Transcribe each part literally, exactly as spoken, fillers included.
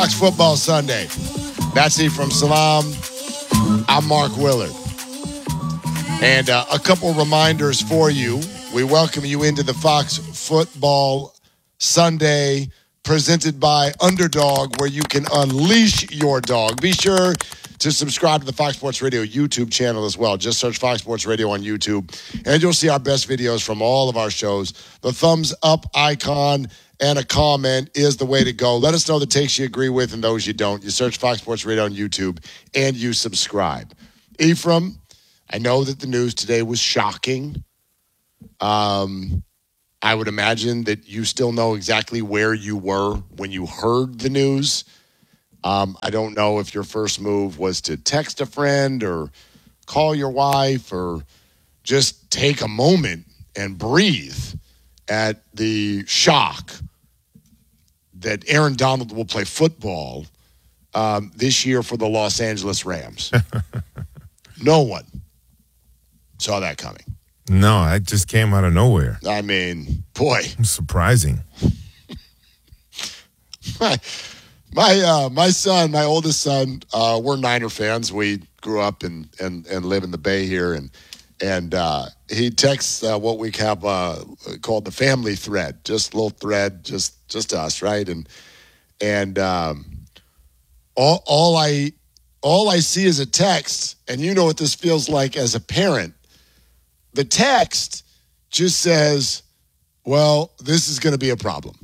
Fox Football Sunday. That's he from Salam. I'm Mark Willard. And uh, a couple reminders for you. We welcome you into the Fox Football Sunday presented by Underdog, where you can unleash your dog. Be sure to subscribe to the Fox Sports Radio YouTube channel as well. Just search Fox Sports Radio on YouTube, and you'll see our best videos from all of our shows. The thumbs up icon and a comment is the way to go. Let us know the takes you agree with and those you don't. You search Fox Sports Radio on YouTube, and you subscribe. Ephraim, I know that the news today was shocking. Um, I would imagine that you still know exactly where you were when you heard the news. Um, I don't know if your first move was to text a friend or call your wife or just take a moment and breathe at the shock that Aaron Donald will play football um, this year for the Los Angeles Rams. No one saw that coming. No, it just came out of nowhere. I mean, boy. Surprising. my my, uh, my son, my oldest son, uh, we're Niner fans. We grew up and, and, and live in the Bay here. And and uh, he texts uh, what we have uh, called the family thread. Just a little thread, just just us, right? And and um, all all I all I see is a text, and you know what this feels like as a parent. The text just says, well, this is going to be a problem.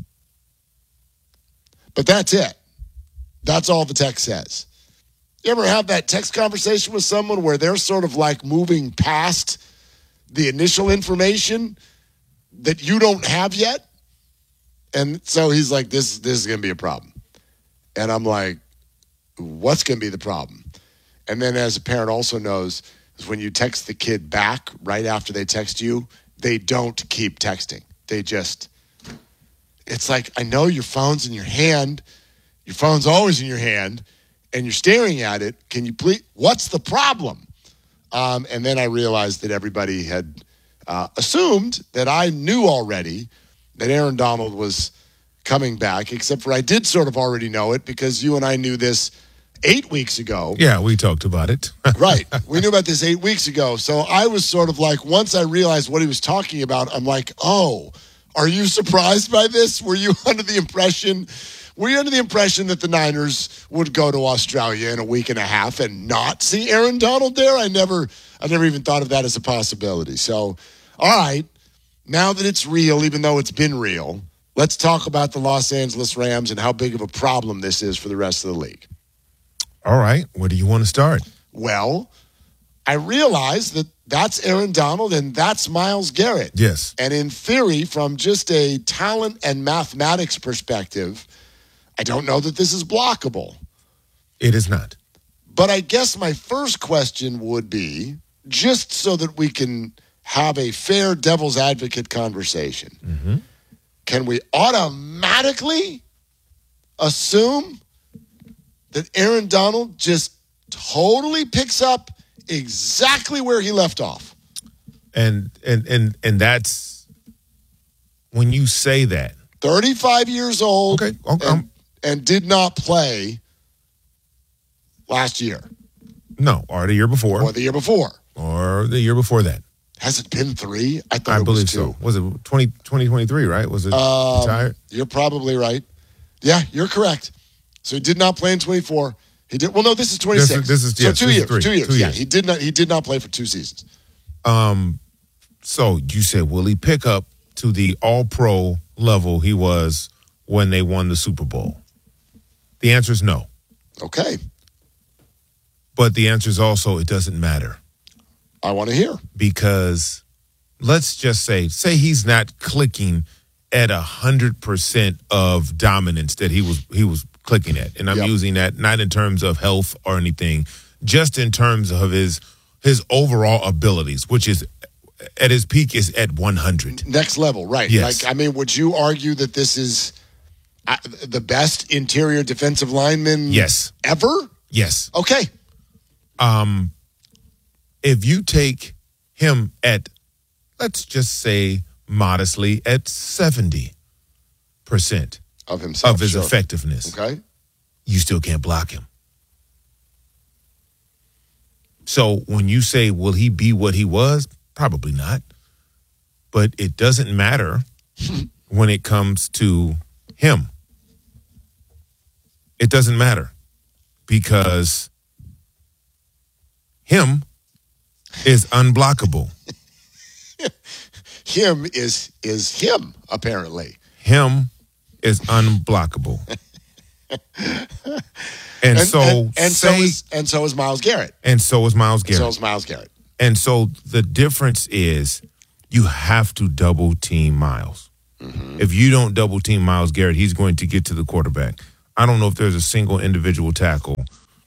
But that's it. That's all the text says. You ever have that text conversation with someone where they're sort of like moving past the initial information that you don't have yet? And so he's like, this, this is going to be a problem. And I'm like, what's going to be the problem? And then as a parent also knows, is when you text the kid back right after they text you, they don't keep texting. They just, it's like, I know your phone's in your hand. Your phone's always in your hand, and you're staring at it. Can you please, what's the problem? Um, and then I realized that everybody had uh, assumed that I knew already that Aaron Donald was coming back, except for I did sort of already know it because you and I knew this eight weeks ago. Yeah, we talked about it. Right. We knew about this eight weeks ago. So I was sort of like, once I realized what he was talking about, I'm like, oh, are you surprised by this? Were you under the impression, were you under the impression that the Niners would go to Australia in a week and a half and not see Aaron Donald there? I never, I never even thought of that as a possibility. So, all right, now that it's real, even though it's been real, let's talk about the Los Angeles Rams and how big of a problem this is for the rest of the league. All right. Where do you want to start? Well, I realize that that's Aaron Donald and that's Myles Garrett. Yes. And in theory, from just a talent and mathematics perspective, I don't know that this is blockable. It is not. But I guess my first question would be, just so that we can have a fair devil's advocate conversation, mm-hmm. can we automatically assume that Aaron Donald just totally picks up exactly where he left off? And and and and that's when you say that. thirty-five years old okay, okay. And, and did not play last year. No, or the year before. Or the year before. Or the year before that. Has it been three? I thought I it believe was two. so. Was it twenty twenty-three, right? Was it um, retired? You're probably right. Yeah, you're correct. So he did not play in twenty-four. He did. Well, no, this is twenty-six. This is, this is so yes, two this years. Is three, two years. Two yeah, years. he did not. He did not play for two seasons. Um. So you said, will he pick up to the All-Pro level he was when they won the Super Bowl? The answer is no. Okay. But the answer is also it doesn't matter. I want to hear. Because let's just say, say he's not clicking at a hundred percent of dominance that he was he was clicking at, and I'm yep. using that not in terms of health or anything, just in terms of his his overall abilities, which is at his peak is at one hundred. Next level, right? Yes. Like, I mean, would you argue that this is uh, the best interior defensive lineman? Yes. Ever? Yes. Okay. Um, if you take him at, let's just say modestly, at seventy percent of himself, of his sure. effectiveness. Okay. you still can't block him. So when you say, will he be what he was? Probably not. But it doesn't matter when it comes to him. It doesn't matter because him is unblockable. Him is is him, apparently. Him is unblockable. and, and so and, and say, so is and so is Myles Garrett. And so is Myles Garrett. So is Myles Garrett. And so the difference is you have to double team Myles. Mm-hmm. If you don't double team Myles Garrett, he's going to get to the quarterback. I don't know if there's a single individual tackle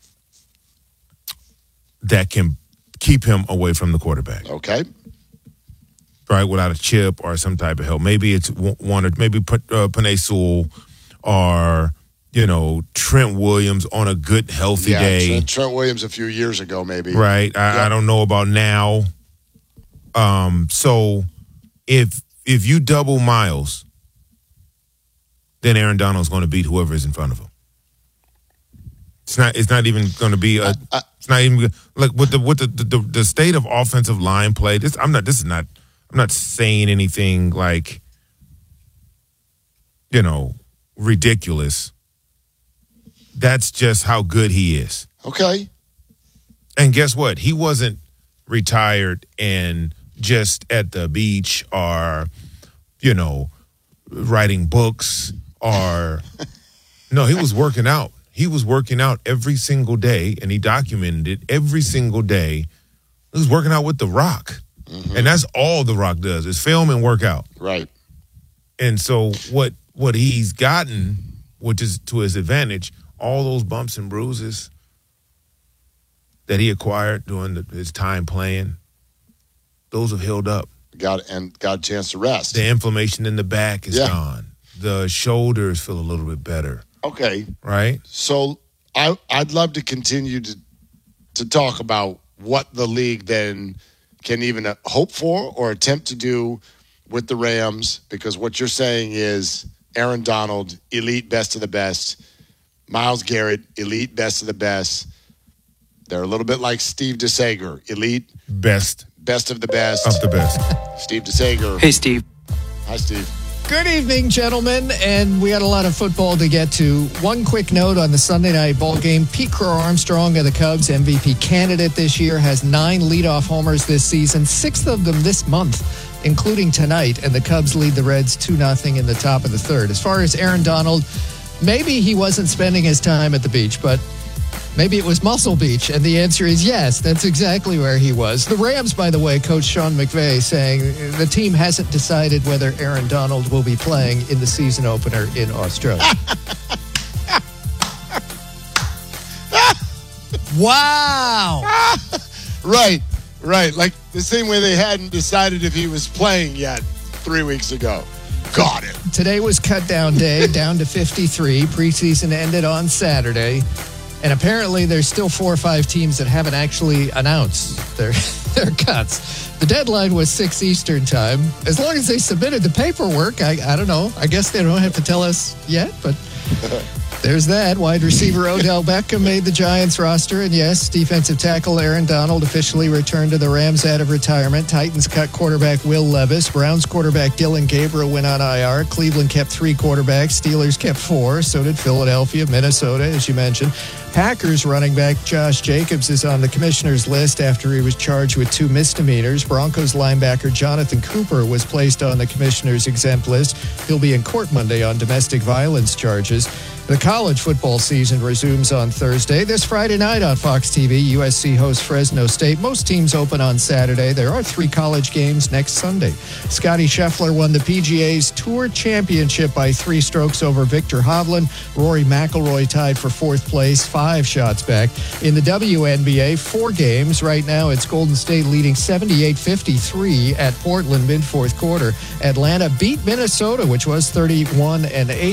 that can keep him away from the quarterback. Okay. Right, without a chip or some type of help. Maybe it's one or maybe uh, Penei Sewell or, you know, Trent Williams on a good, healthy yeah, day. Trent, Trent Williams a few years ago, maybe. Right. I, yep. I don't know about now. Um. So if if you double Myles, then Aaron Donald's going to beat whoever is in front of him. It's not. It's not even going to be a. Uh, uh, it's not even like with the with the, the the state of offensive line play. This I'm not. This is not. I'm not saying anything like, you know, ridiculous. That's just how good he is. Okay. And guess what? He wasn't retired and just at the beach or, you know, writing books or, no, he was working out. He was working out every single day, and he documented it every single day. He was working out with The Rock. Mm-hmm. And that's all The Rock does is film and work out. Right. And so what what he's gotten, which is to his advantage, all those bumps and bruises that he acquired during the, his time playing, those have healed up. Got and got a chance to rest. The inflammation in the back is yeah. gone. The shoulders feel a little bit better. Okay. Right? So I I'd love to continue to to talk about what the league then can even hope for or attempt to do with the Rams, because what you're saying is Aaron Donald, elite best of the best. Myles Garrett, elite best of the best. They're a little bit like Steve DeSager, elite best. Best of the best. Of the best. Steve DeSager. Hey, Steve. Hi, Steve. Good evening, gentlemen, and we had a lot of football to get to. One quick note on the Sunday night ball game. Pete Crow Armstrong of the Cubs, M V P candidate this year, has nine leadoff homers this season, six of them this month, including tonight, and the Cubs lead the Reds two nothing in the top of the third. As far as Aaron Donald, maybe he wasn't spending his time at the beach, but maybe it was Muscle Beach, and the answer is yes, that's exactly where he was. The Rams, by the way, Coach Sean McVay saying the team hasn't decided whether Aaron Donald will be playing in the season opener in Australia. Wow. Right, right. Like the same way they hadn't decided if he was playing yet three weeks ago. Got it. Today was cut down day, down to fifty-three. Preseason ended on Saturday. And apparently there's still four or five teams that haven't actually announced their their cuts. The deadline was six Eastern time. As long as they submitted the paperwork, I, I don't know. I guess they don't have to tell us yet, but there's that. Wide receiver Odell Beckham made the Giants roster. And yes, defensive tackle Aaron Donald officially returned to the Rams out of retirement. Titans cut quarterback Will Levis. Browns quarterback Dylan Gabriel went on I R. Cleveland kept three quarterbacks. Steelers kept four. So did Philadelphia, Minnesota, as you mentioned. Packers running back Josh Jacobs is on the commissioner's list after he was charged with two misdemeanors. Broncos linebacker Jonathan Cooper was placed on the commissioner's exempt list. He'll be in court Monday on domestic violence charges. The college football season resumes on Thursday. This Friday night on Fox T V, U S C hosts Fresno State. Most teams open on Saturday. There are three college games next Sunday. Scotty Scheffler won the P G A's Tour Championship by three strokes over Victor Hovland. Rory McIlroy tied for fourth place, five shots back. In the W N B A, four games. Right now, it's Golden State leading seventy-eight fifty-three at Portland mid-fourth quarter. Atlanta beat Minnesota, which was thirty-one and eight.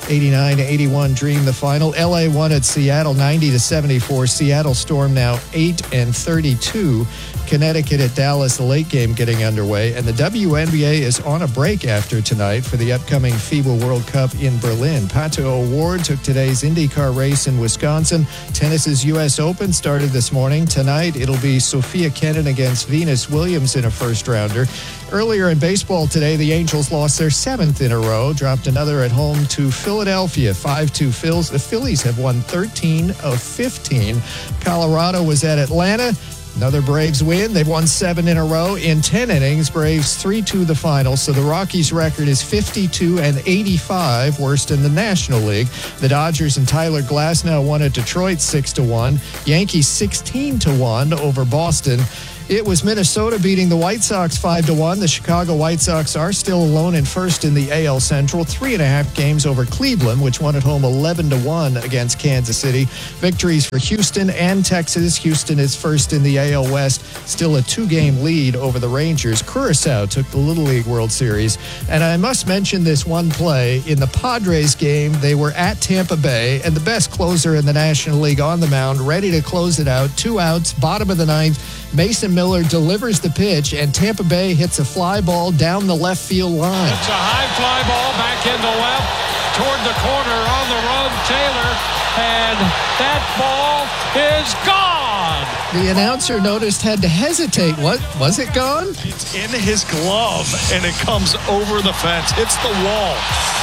eighty-nine to eighty-one Dream the final. L A won at Seattle ninety to seventy-four. Seattle Storm now eight and thirty-two. Connecticut at Dallas, the late game getting underway. And the W N B A is on a break after tonight for the upcoming FIBA World Cup in Berlin. Pato O'Ward took today's IndyCar race in Wisconsin. Tennis's U S Open started this morning. Tonight, it'll be Sophia Kenin against Venus Williams in a first-rounder. Earlier in baseball today, the Angels lost their seventh in a row, dropped another at home to Philadelphia, five two Phils. The Phillies have won thirteen of fifteen. Colorado was at Atlanta. Another Braves win. They've won seven in a row in ten innings. Braves three two the final. So the Rockies' record is fifty-two and eighty-five, worst in the National League. The Dodgers and Tyler Glasnow won at Detroit six to one. Yankees sixteen to one over Boston. It was Minnesota beating the White Sox five to one. The Chicago White Sox are still alone in first in the A L Central. Three and a half games over Cleveland, which won at home eleven to one against Kansas City. Victories for Houston and Texas. Houston is first in the A L West. Still a two-game lead over the Rangers. Curaçao took the Little League World Series. And I must mention this one play. In the Padres game, they were at Tampa Bay, and the best closer in the National League on the mound, ready to close it out. Two outs, bottom of the ninth. Mason Miller delivers the pitch, and Tampa Bay hits a fly ball down the left field line. It's a high fly ball back into left toward the corner on the run, Taylor, and that ball is gone. The announcer noticed had to hesitate. What, was it gone? It's in his glove, and it comes over the fence. Hits the wall.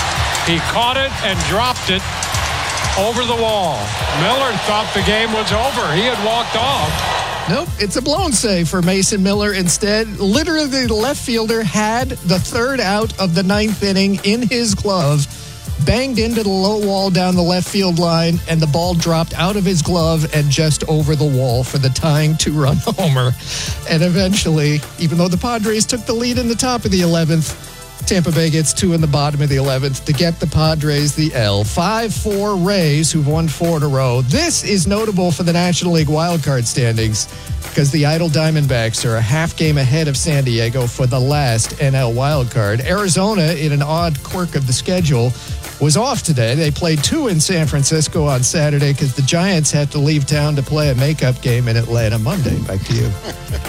He caught it and dropped it over the wall. Miller thought the game was over. He had walked off. Nope, it's a blown save for Mason Miller instead. Literally, the left fielder had the third out of the ninth inning in his glove, banged into the low wall down the left field line, and the ball dropped out of his glove and just over the wall for the tying two-run homer. And eventually, even though the Padres took the lead in the top of the eleventh, Tampa Bay gets two in the bottom of the eleventh to get the Padres the L. five four Rays, who've won four in a row. This is notable for the National League wildcard standings because the Idle Diamondbacks are a half game ahead of San Diego for the last N L wildcard. Arizona, in an odd quirk of the schedule, was off today. They played two in San Francisco on Saturday because the Giants had to leave town to play a makeup game in Atlanta Monday. Back to you.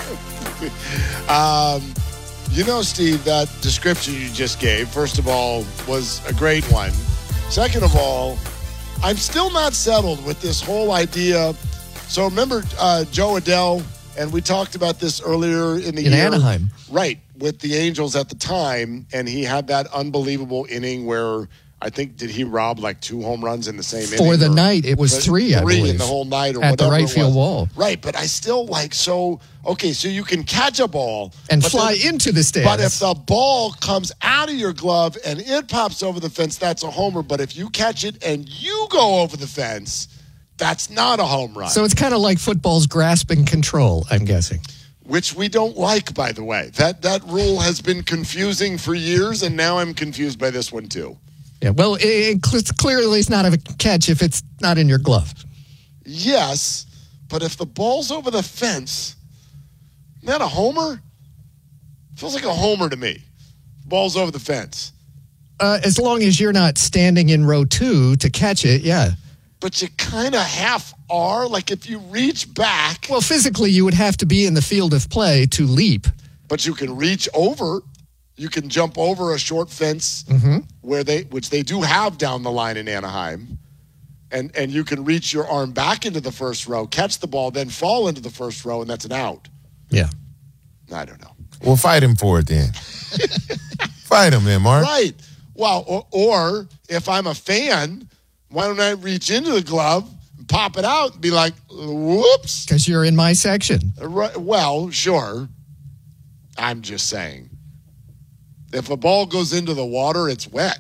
um... You know, Steve, that description you just gave, first of all, was a great one. Second of all, I'm still not settled with this whole idea. So remember uh, Joe Adell, and we talked about this earlier in the in year. In Anaheim. Right, with the Angels at the time, and he had that unbelievable inning where I think, did he rob like two home runs in the same For inning? the or, night, it was three, I Three believe. in the whole night or At whatever the right it field was. wall. Right, but I still like, so, okay, so you can catch a ball. And but fly then, into the stands. But if the ball comes out of your glove and it pops over the fence, that's a homer. But if you catch it and you go over the fence, that's not a home run. So it's kind of like football's grasp and control, I'm guessing. Which we don't like, by the way. That that rule has been confusing for years, and now I'm confused by this one, too. Yeah, well, it, it clearly it's not a catch if it's not in your glove. Yes, but if the ball's over the fence, isn't that a homer? Feels like a homer to me. Ball's over the fence. Uh, as long as you're not standing in row two to catch it, yeah. But you kind of half are. Like if you reach back. Well, physically, you would have to be in the field of play to leap. But you can reach over. You can jump over a short fence mm-hmm. where they, which they do have down the line in Anaheim. And and you can reach your arm back into the first row, catch the ball, then fall into the first row, and that's an out. Yeah. I don't know. Well, fight him for it then. Fight him then, Mark. Right. Well, or, or if I'm a fan, why don't I reach into the glove, pop it out, and be like, whoops. Because you're in my section. Right. Well, sure. I'm just saying. If a ball goes into the water, it's wet.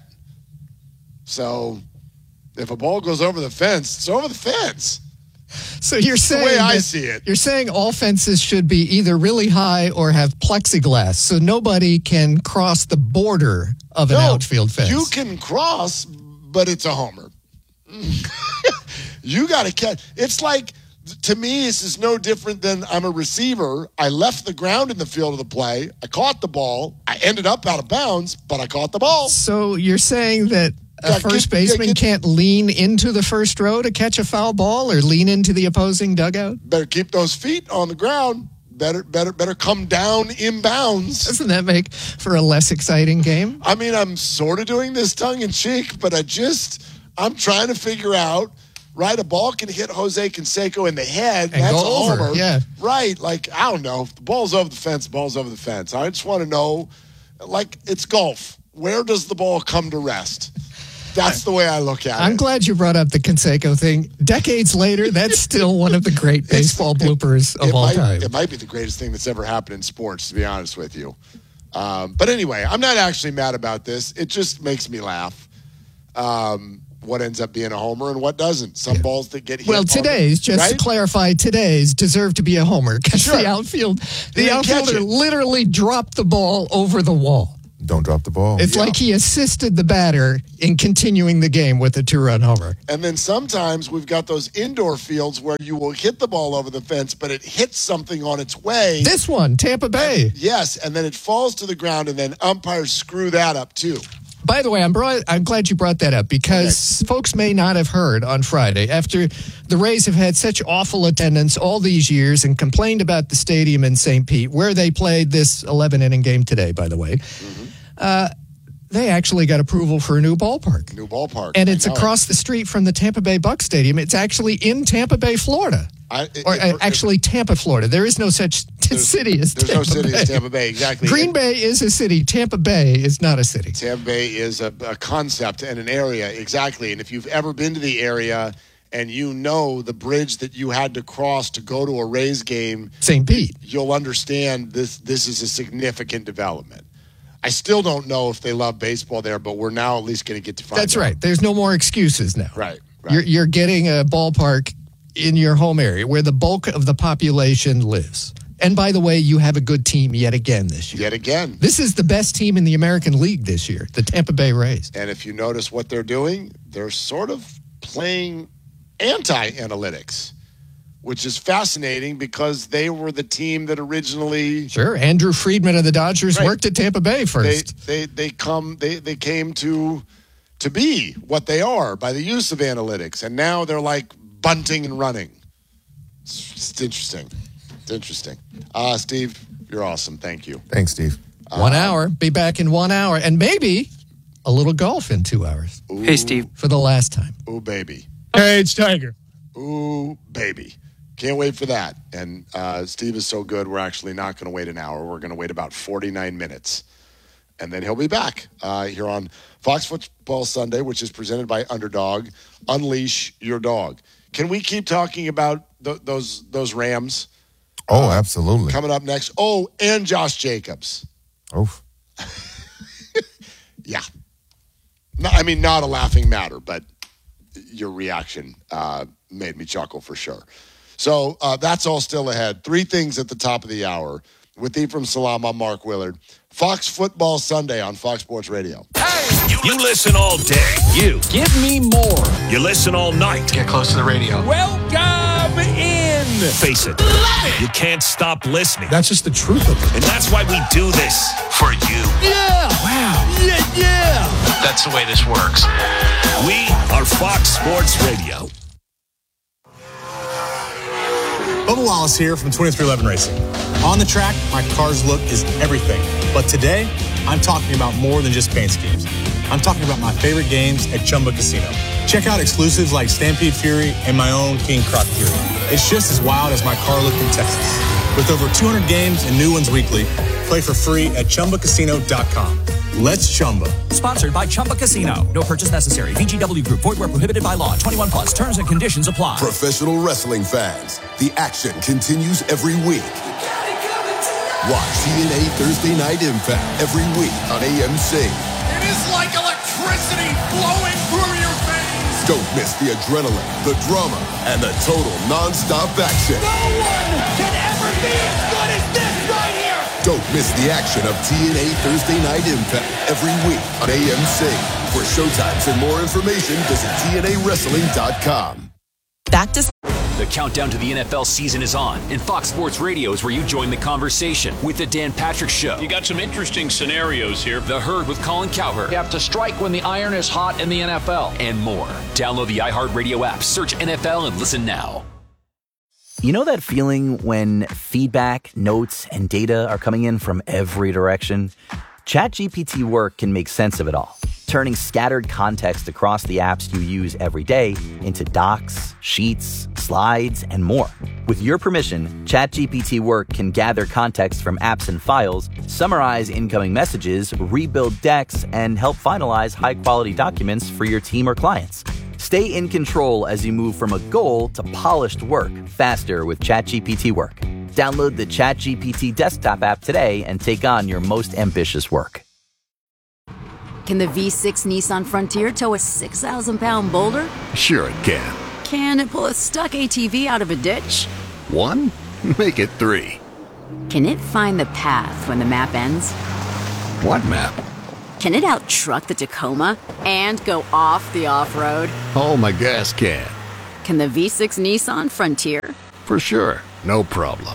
So if a ball goes over the fence, it's over the fence. So you're That's saying the way I that- see it. You're saying all fences should be either really high or have plexiglass, so nobody can cross the border of an No, outfield fence. You can cross, but it's a homer. You got to catch. It's like, to me, this is no different than I'm a receiver. I left the ground in the field of the play. I caught the ball. I ended up out of bounds, but I caught the ball. So you're saying that a Yeah, first get- yeah, baseman get- can't lean into the first row to catch a foul ball or lean into the opposing dugout? Better keep those feet on the ground. Better, better, better come down inbounds. Doesn't that make for a less exciting game? I mean, I'm sort of doing this tongue in cheek, but I just, I'm trying to figure out, right? A ball can hit Jose Canseco in the head. And that's go a over, homer. yeah. Right. Like, I don't know. If the ball's over the fence, the ball's over the fence. I just want to know, like, it's golf. Where does the ball come to rest? That's the way I look at I'm it. glad you brought up the Canseco thing. Decades later, that's still one of the great baseball bloopers of it all might, time. It might be the greatest thing that's ever happened in sports, to be honest with you. Um, but anyway, I'm not actually mad about this. It just makes me laugh. Um, what ends up being a homer and what doesn't. Some Yeah. balls that get hit. Well, on- today's, just right? to clarify, today's deserve to be a homer because Sure. the outfield, He the didn't catch outfielder it. literally dropped the ball over the wall. Don't drop the ball. It's Yeah. like he assisted the batter in continuing the game with a two-run homer. And then sometimes we've got those indoor fields where you will hit the ball over the fence, but it hits something on its way. This one, Tampa Bay. Yes, and then it falls to the ground, and then umpires screw that up too. By the way, I'm brought, I'm glad you brought that up because folks may not have heard on Friday after the Rays have had such awful attendance all these years and complained about the stadium in Saint Pete where they played this eleven-inning game today, by the way. Mm-hmm. Uh, they actually got approval for a new ballpark. New ballpark. And I it's know across the street from the Tampa Bay Bucs Stadium. It's actually in Tampa Bay, Florida. I, it- Or it- uh, actually Tampa, Florida. There is no such t- city as There's Tampa no city Bay. as Tampa Bay, exactly. Green And Bay is a city. Tampa Bay is not a city. Tampa Bay is a, a concept and an area, exactly. And if you've ever been to the area and you know the bridge that you had to cross to go to a Rays game, Saint Pete. you'll understand this. This is a significant development. I still don't know if they love baseball there, but we're now at least going to get to find That's out. right. There's no more excuses now. Right, right. You're, you're getting a ballpark in your home area where the bulk of the population lives. And by the way, you have a good team yet again this year. Yet again. This is the best team in the American League this year, the Tampa Bay Rays. And if you notice what they're doing, they're sort of playing anti-analytics, which is fascinating because they were the team that originally Sure. Andrew Friedman of the Dodgers Right. worked at Tampa Bay they first. they they come they they came to to be what they are by the use of analytics, and now they're like bunting and running. It's, it's interesting. It's interesting. Uh, Steve, you're awesome. Thank you. Thanks, Steve. one hour. Be back in one hour. And maybe a little golf in two hours Hey, Steve. for the last time. Ooh, baby. Hey, it's Tiger. Ooh, baby. Can't wait for that. And uh, Steve is so good, we're actually not going to wait an hour. We're going to wait about forty-nine minutes. And then he'll be back uh, here on Fox Football Sunday, which is presented by Underdog. Unleash your dog. Can we keep talking about th- those those Rams Oh, absolutely. coming up next? Oh, and Josh Jacobs. Oof. Yeah. No, I mean, not a laughing matter, but your reaction uh, made me chuckle for sure. So uh, that's all still ahead. Three things at the top of the hour. With Ephraim Salam, I'm Mark Willard. Fox Football Sunday on Fox Sports Radio. You listen all day. You. Give me more. You listen all night. Get close to the radio. Welcome in. Face it. You can't stop listening. That's just the truth of it. And that's why we do this. For you. Yeah. Wow. Yeah, yeah. That's the way this works. We are Fox Sports Radio. Bubba Wallace here from twenty-three eleven Racing. On the track, my car's look is everything. But today, I'm talking about more than just paint schemes. I'm talking about my favorite games at Chumba Casino. Check out exclusives like Stampede Fury and my own King Croc Fury. It's just as wild as my car look in Texas. With over two hundred games and new ones weekly, play for free at Chumba Casino dot com. Let's Chumba. Sponsored by Chumba Casino. No purchase necessary. V G W Group. Void where prohibited by law. twenty-one plus. Terms and conditions apply. Professional wrestling fans, the action continues every week. Watch T N A Thursday Night Impact every week on A M C. It is like electricity flowing through your veins. Don't miss the adrenaline, the drama, and the total non-stop action. No one can ever be as good as this right here. Don't miss the action of T N A Thursday Night Impact every week on A M C. For showtimes and more information, visit T N A wrestling dot com. Back to The countdown to the N F L season is on, and Fox Sports Radio is where you join the conversation with The Dan Patrick Show. You got some interesting scenarios here. The Herd with Colin Cowherd. You have to strike when the iron is hot in the N F L. And more. Download the iHeartRadio app, search N F L, and listen now. You know that feeling when feedback, notes, and data are coming in from every direction? ChatGPT Work can make sense of it all, turning scattered context across the apps you use every day into docs, sheets, slides, and more. With your permission, ChatGPT Work can gather context from apps and files, summarize incoming messages, rebuild decks, and help finalize high-quality documents for your team or clients. Stay in control as you move from a goal to polished work faster with ChatGPT Work. Download the ChatGPT desktop app today and take on your most ambitious work. Can the V six Nissan Frontier tow a six thousand pound boulder? Sure it can. Can it pull a stuck A T V out of a ditch? One? Make it three. Can it find the path when the map ends? What map? Can it out-truck the Tacoma and go off the off-road? Oh, my gas can. Can the V six Nissan Frontier? For sure. No problem.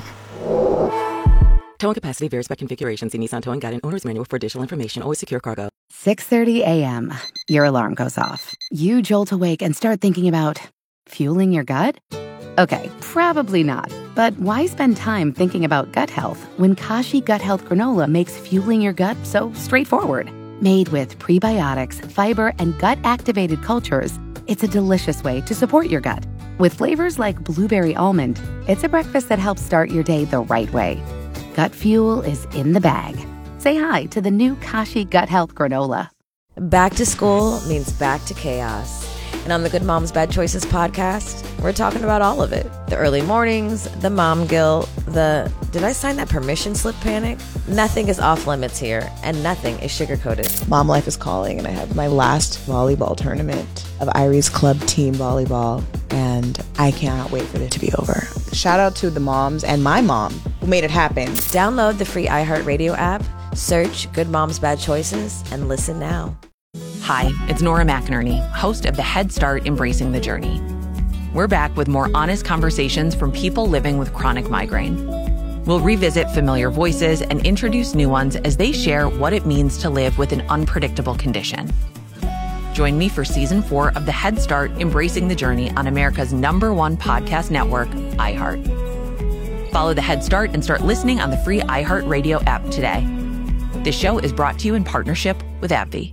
Towing capacity varies by configuration. See Nissan Towing Guide and Owner's Manual for additional information. Always secure cargo. six thirty a.m. Your alarm goes off. You jolt awake and start thinking about fueling your gut? Okay, probably not. But why spend time thinking about gut health when Kashi Gut Health Granola makes fueling your gut so straightforward? Made with prebiotics, fiber, and gut-activated cultures, it's a delicious way to support your gut. With flavors like blueberry almond, it's a breakfast that helps start your day the right way. Gut fuel is in the bag. Say hi to the new Kashi Gut Health Granola. Back to school means back to chaos. And on the Good Moms Bad Choices podcast, we're talking about all of it. The early mornings, the mom guilt, the did I sign that permission slip panic? Nothing is off limits here, and nothing is sugar-coated. Mom life is calling, and I have my last volleyball tournament of Irie's club team volleyball, and I cannot wait for it to be over. Shout out to the moms and my mom who made it happen. Download the free iHeartRadio app, search Good Moms Bad Choices, and listen now. Hi, it's Nora McInerney, host of the Head Start Embracing the Journey. We're back with more honest conversations from people living with chronic migraine. We'll revisit familiar voices and introduce new ones as they share what it means to live with an unpredictable condition. Join me for season four of the Head Start Embracing the Journey on America's number one podcast network, iHeart. Follow the Head Start and start listening on the free iHeartRadio app today. This show is brought to you in partnership with AbbVie.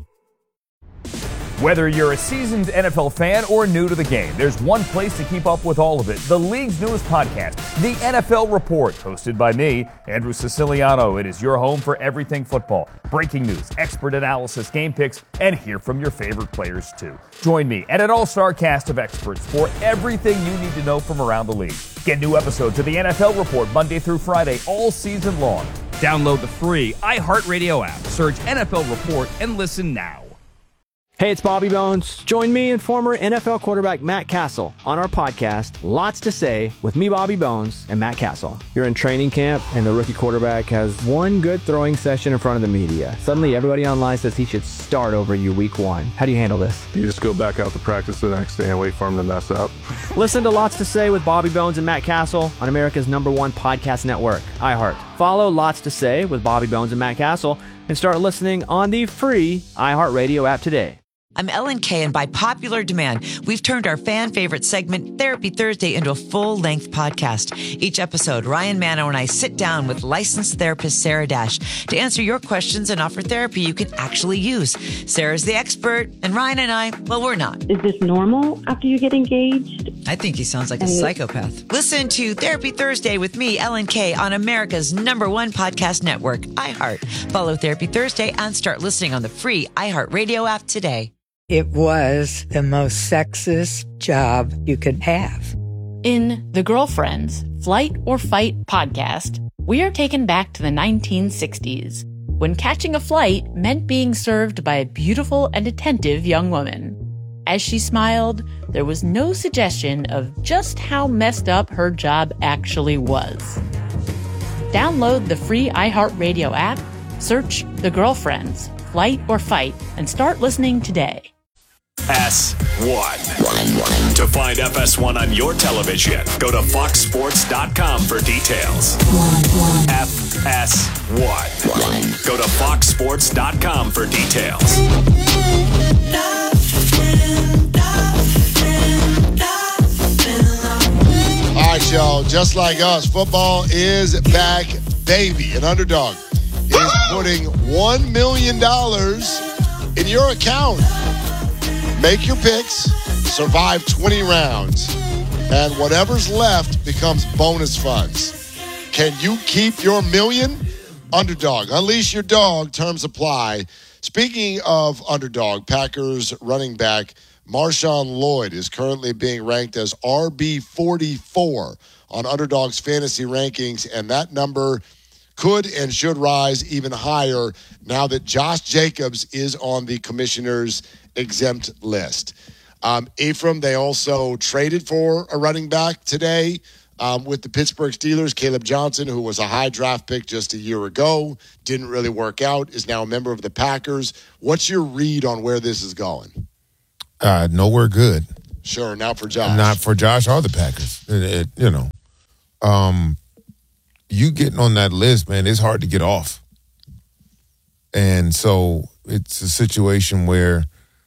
Whether you're a seasoned N F L fan or new to the game, there's one place to keep up with all of it. The league's newest podcast, The N F L Report, hosted by me, Andrew Siciliano. It is your home for everything football. Breaking news, expert analysis, game picks, and hear from your favorite players, too. Join me and an all-star cast of experts for everything you need to know from around the league. Get new episodes of The N F L Report Monday through Friday all season long. Download the free iHeartRadio app, search N F L Report, and listen now. Hey, it's Bobby Bones. Join me and former N F L quarterback Matt Castle on our podcast, Lots to Say, with me, Bobby Bones, and Matt Castle. You're in training camp, and the rookie quarterback has one good throwing session in front of the media. Suddenly, everybody online says he should start over you week one. How do you handle this? You just go back out to practice the next day and wait for him to mess up. Listen to Lots to Say with Bobby Bones and Matt Castle on America's number one podcast network, iHeart. Follow Lots to Say with Bobby Bones and Matt Castle and start listening on the free iHeartRadio app today. I'm Ellen Kay, and by popular demand, we've turned our fan favorite segment, Therapy Thursday, into a full-length podcast. Each episode, Ryan Manno and I sit down with licensed therapist Sarah Dash to answer your questions and offer therapy you can actually use. Sarah's the expert, and Ryan and I, well, we're not. Is this normal after you get engaged? I think he sounds like a psychopath. Listen to Therapy Thursday with me, Ellen Kay, on America's number one podcast network, iHeart. Follow Therapy Thursday and start listening on the free iHeartRadio app today. It was the most sexist job you could have. In The Girlfriends, Flight or Fight podcast, we are taken back to the nineteen sixties, when catching a flight meant being served by a beautiful and attentive young woman. As she smiled, there was no suggestion of just how messed up her job actually was. Download the free iHeartRadio app, search The Girlfriends, Flight or Fight, and start listening today. S one. To find F S one on your television, go to fox sports dot com for details. F S one. Go to fox sports dot com for details. All right, y'all. Just like us, football is back, baby. An Underdog is putting one million dollars in your account. Make your picks, survive twenty rounds, and whatever's left becomes bonus funds. Can you keep your million? Underdog. Unleash your dog. Terms apply. Speaking of Underdog, Packers running back Marshawn Lloyd is currently being ranked as R B forty-four on Underdog's fantasy rankings, and that number could and should rise even higher now that Josh Jacobs is on the commissioner's exempt list. Um, Ephraim, they also traded for a running back today um, with the Pittsburgh Steelers. Caleb Johnson, who was a high draft pick just a year ago, didn't really work out, is now a member of the Packers. What's your read on where this is going? Uh, nowhere good. Sure, not for Josh. Not for Josh or the Packers. It, it, you know, um, you getting on that list, man, it's hard to get off. And so it's a situation where,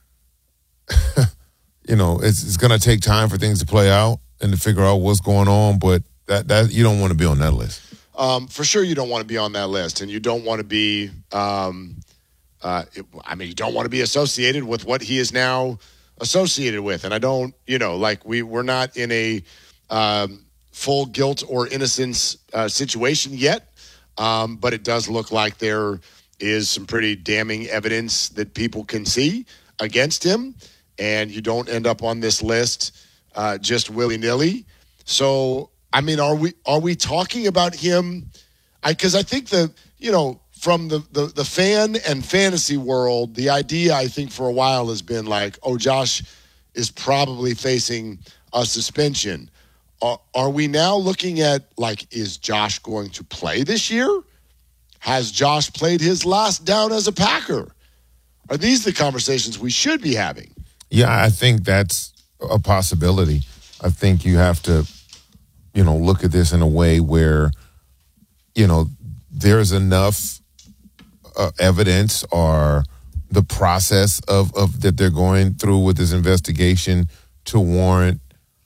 you know, it's, it's going to take time for things to play out and to figure out what's going on. But that that you don't want to be on that list. Um, for sure, you don't want to be on that list, and you don't want to be. Um, uh, it, I mean, you don't want to be associated with what he is now associated with. And I don't, you know, like we we're not in a um, full guilt or innocence uh, situation yet, um, but it does look like there is some pretty damning evidence that people can see against him, and you don't end up on this list uh, just willy-nilly. So, I mean, are we are we talking about him? I because I think the you know from the, the the fan and fantasy world, the idea I think for a while has been like, oh, Josh is probably facing a suspension. Are, are we now looking at like, is Josh going to play this year? Has Josh played his last down as a Packer? Are these the conversations we should be having? Yeah, I think that's a possibility. I think you have to, you know, look at this in a way where, you know, there's enough uh, evidence or the process of, of that they're going through with this investigation to warrant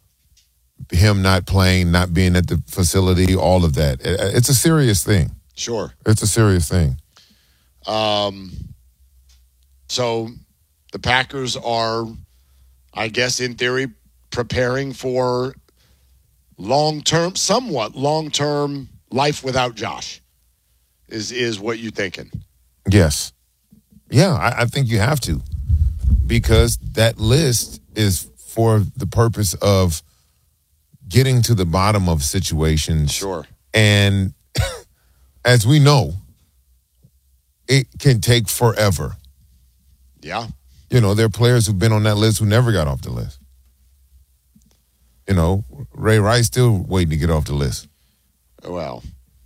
him not playing, not being at the facility, all of that. It, it's a serious thing. Sure. It's a serious thing. Um, so the Packers are, I guess, in theory, preparing for long-term, somewhat long-term life without Josh is, is what you're thinking. Yes. Yeah, I, I think you have to, because that list is for the purpose of getting to the bottom of situations. Sure. And as we know, it can take forever. Yeah. You know, there are players who've been on that list who never got off the list. You know, Ray Rice still waiting to get off the list. Well,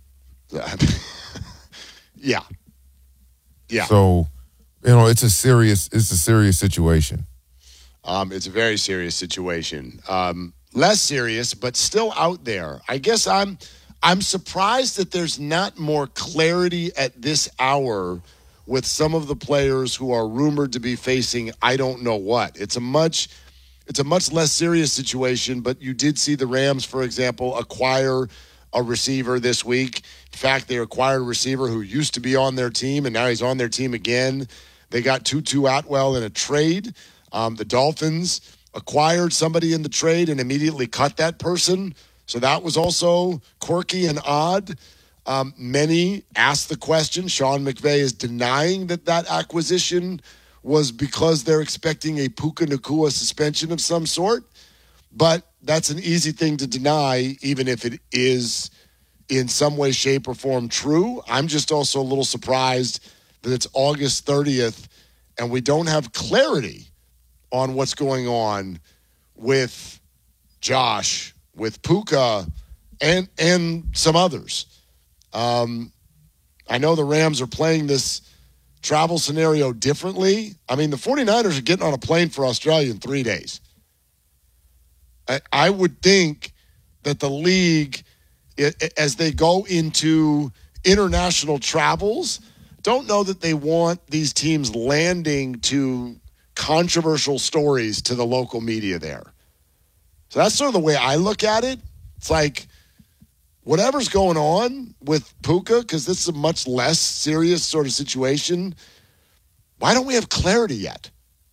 yeah. Yeah. So, you know, it's a serious, it's a serious situation. Um, it's a very serious situation. Um, less serious, but still out there. I guess I'm I'm surprised that there's not more clarity at this hour with some of the players who are rumored to be facing I don't know what. It's a much it's a much less serious situation, but you did see the Rams, for example, acquire a receiver this week. In fact, they acquired a receiver who used to be on their team, and now he's on their team again. They got Tutu Atwell in a trade. Um, the Dolphins acquired somebody in the trade and immediately cut that person. So that was also quirky and odd. Um, many asked the question. Sean McVay is denying that that acquisition was because they're expecting a Puka Nacua suspension of some sort. But that's an easy thing to deny, even if it is in some way, shape, or form true. I'm just also a little surprised that it's August thirtieth and we don't have clarity on what's going on with Josh, with Puka, and and some others. Um, I know the Rams are playing this travel scenario differently. I mean, the 49ers are getting on a plane for Australia in three days. I, I would think that the league, it, as they go into international travels, don't know that they want these teams landing to controversial stories to the local media there. So that's sort of the way I look at it. It's like, whatever's going on with Puka, because this is a much less serious sort of situation, why don't we have clarity yet?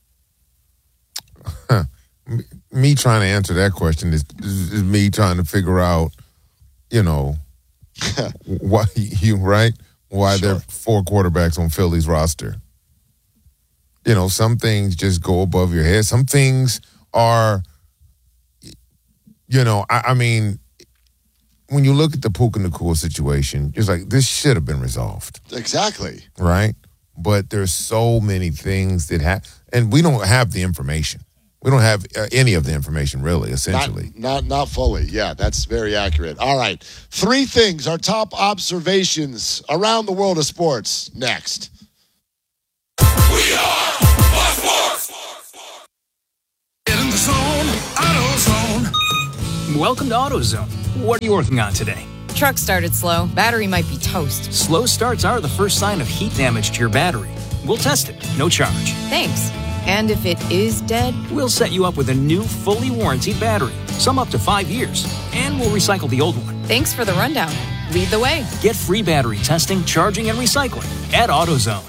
Huh. Me trying to answer that question is, is me trying to figure out, you know, why you right? Why sure. there are four quarterbacks on Philly's roster. You know, some things just go above your head. Some things are, you know, I, I mean, when you look at the Puka Nacua situation, it's like, this should have been resolved. Exactly. Right? But there's so many things that have, and we don't have the information. We don't have uh, any of the information, really, essentially. Not, not not fully. Yeah, that's very accurate. All right. Three things, our top observations around the world of sports. Next. We are Fox Sports. Get in the zone, AutoZone. Welcome to AutoZone. What are you working on today? Truck started slow. Battery might be toast. Slow starts are the first sign of heat damage to your battery. We'll test it. No charge. Thanks. And if it is dead? We'll set you up with a new, fully warranted battery. Some up to five years. And we'll recycle the old one. Thanks for the rundown. Lead the way. Get free battery testing, charging, and recycling at AutoZone.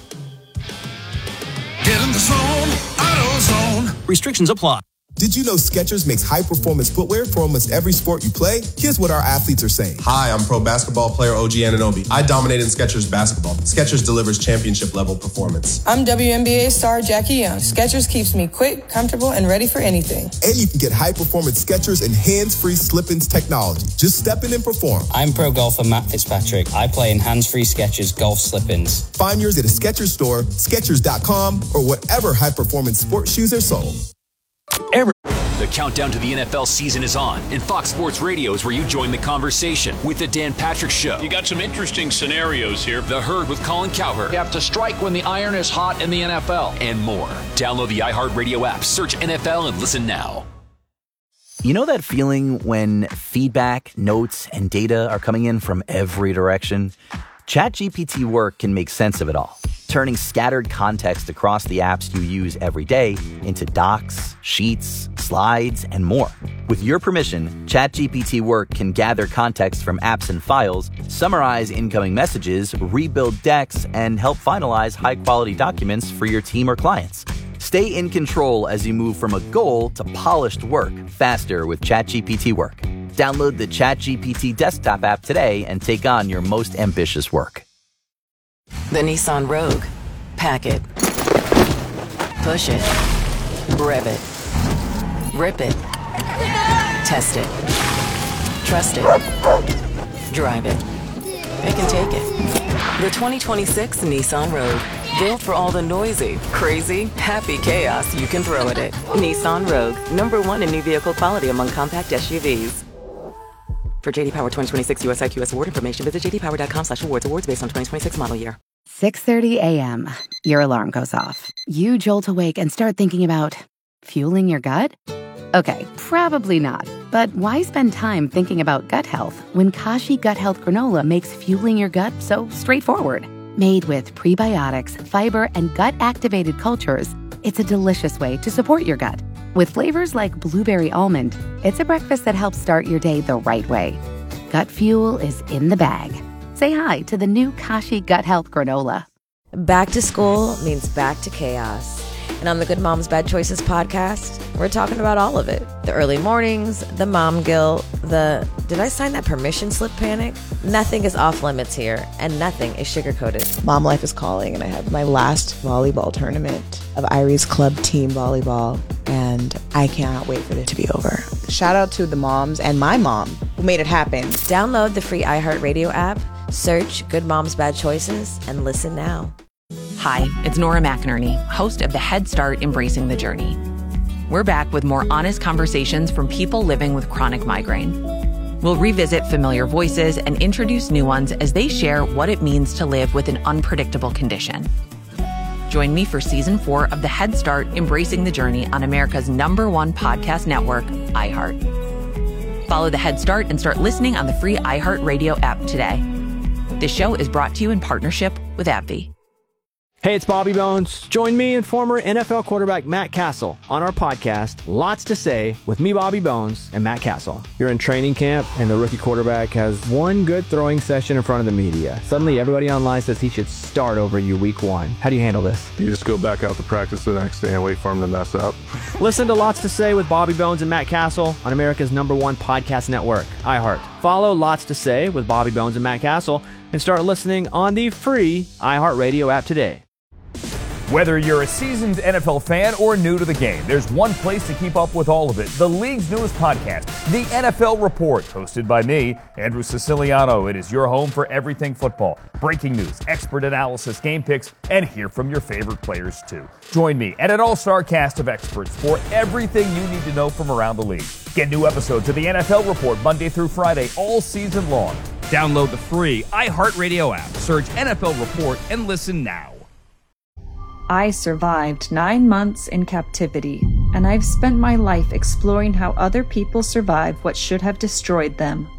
Get in the zone, AutoZone. Restrictions apply. Did you know Skechers makes high-performance footwear for almost every sport you play? Here's what our athletes are saying. Hi, I'm pro basketball player O G Anunoby. I dominate in Skechers basketball. Skechers delivers championship-level performance. I'm W N B A star Jackie Young. Skechers keeps me quick, comfortable, and ready for anything. And you can get high-performance Skechers and hands-free slip-ins technology. Just step in and perform. I'm pro golfer Matt Fitzpatrick. I play in hands-free Skechers golf slip-ins. Find yours at a Skechers store, Skechers dot com, or whatever high-performance sports shoes are sold. Every- the countdown to the N F L season is on, and Fox Sports Radio is where you join the conversation with the Dan Patrick Show. You got some interesting scenarios here. The Herd with Colin Cowherd. You have to strike when the iron is hot in the N F L. And more. Download the iHeartRadio app, search N F L, and listen now. You know that feeling when feedback, notes, and data are coming in from every direction? ChatGPT Work can make sense of it all, turning scattered context across the apps you use every day into docs, sheets, slides, and more. With your permission, ChatGPT Work can gather context from apps and files, summarize incoming messages, rebuild decks, and help finalize high-quality documents for your team or clients. Stay in control as you move from a goal to polished work faster with ChatGPT Work. Download the ChatGPT desktop app today and take on your most ambitious work. The Nissan Rogue. Pack it. Push it. Rev it. Rip it. Test it. Trust it. Drive it. It can take it. The twenty twenty-six Nissan Rogue. Built for all the noisy, crazy, happy chaos you can throw at it. Nissan Rogue. Number one in new vehicle quality among compact S U Vs. For J D Power twenty twenty-six U S I Q S award information, visit j d power dot com slash awards. Awards based on twenty twenty-six model year. six thirty a.m. Your alarm goes off. You jolt awake and start thinking about fueling your gut? Okay, probably not. But why spend time thinking about gut health when Kashi Gut Health Granola makes fueling your gut so straightforward? Made with prebiotics, fiber, and gut-activated cultures, it's a delicious way to support your gut. With flavors like blueberry almond, it's a breakfast that helps start your day the right way. Gut fuel is in the bag. Say hi to the new Kashi Gut Health Granola. Back to school means back to chaos. And on the Good Moms Bad Choices podcast, we're talking about all of it. The early mornings, the mom guilt, the did I sign that permission slip panic? Nothing is off limits here, and nothing is sugar-coated. Mom life is calling, and I have my last volleyball tournament of Irie's Club Team Volleyball, and I cannot wait for it to be over. Shout out to the moms and my mom who made it happen. Download the free iHeartRadio app, search Good Moms Bad Choices, and listen now. Hi, it's Nora McInerney, host of the Head Start Embracing the Journey. We're back with more honest conversations from people living with chronic migraine. We'll revisit familiar voices and introduce new ones as they share what it means to live with an unpredictable condition. Join me for season four of the Head Start Embracing the Journey on America's number one podcast network, iHeart. Follow the Head Start and start listening on the free iHeartRadio app today. This show is brought to you in partnership with AbbVie. Hey, it's Bobby Bones. Join me and former N F L quarterback Matt Castle on our podcast, Lots to Say, with me, Bobby Bones, and Matt Castle. You're in training camp, and the rookie quarterback has one good throwing session in front of the media. Suddenly, everybody online says he should start over you week one. How do you handle this? You just go back out to practice the next day and wait for him to mess up. Listen to Lots to Say with Bobby Bones and Matt Castle on America's number one podcast network, iHeart. Follow Lots to Say with Bobby Bones and Matt Castle and start listening on the free iHeartRadio app today. Whether you're a seasoned N F L fan or new to the game, there's one place to keep up with all of it. The league's newest podcast, The N F L Report, hosted by me, Andrew Siciliano. It is your home for everything football. Breaking news, expert analysis, game picks, and hear from your favorite players too. Join me and an all-star cast of experts for everything you need to know from around the league. Get new episodes of The N F L Report Monday through Friday all season long. Download the free iHeartRadio app. Search N F L Report and listen now. I survived nine months in captivity, and I've spent my life exploring how other people survive what should have destroyed them.